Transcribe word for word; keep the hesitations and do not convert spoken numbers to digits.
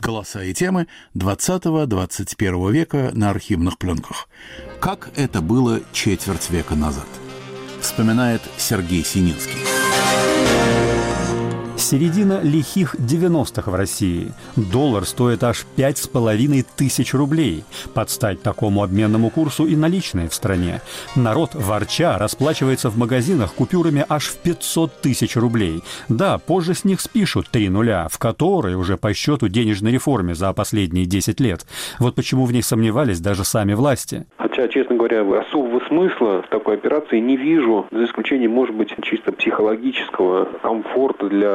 Голоса и темы двадцатого-двадцать первого века на архивных пленках. Как это было четверть века назад? Вспоминает Сергей Сининский. Середина лихих девяностых в России. Доллар стоит аж пять с половиной тысяч рублей. Под стать такому обменному курсу и наличные в стране. Народ, ворча, расплачивается в магазинах купюрами аж в пятьсот тысяч рублей. Да, позже с них спишут три нуля, в которые уже по счету денежной реформе за последние десять лет. Вот почему в них сомневались даже сами власти. Хотя, честно говоря, особого смысла в такой операции не вижу, за исключением, может быть, чисто психологического комфорта для